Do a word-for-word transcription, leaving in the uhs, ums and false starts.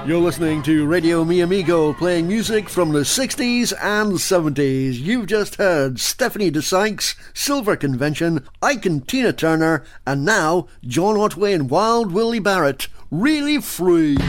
You're listening to Radio Mi Amigo, playing music from the sixties and seventies. You've just heard Stephanie DeSykes, Silver Convention, Ike and Tina Turner, and now John Otway and Wild Willie Barrett, Really Free.